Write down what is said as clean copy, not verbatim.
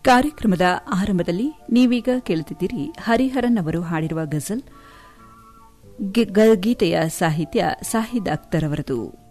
ಕಾರ್ಯಕ್ರಮದ ಆರಂಭದಲ್ಲಿ ನೀವೀಗ ಕೇಳುತ್ತಿದ್ದೀರಿ ಹರಿಹರನ್ ಅವರು ಹಾಡಿರುವ ಗಜಲ್ ಗೀತೆಯ ಸಾಹಿತ್ಯ ಸಾಹಿದ್ ಅಖ್ತರ್ ಅವರದು.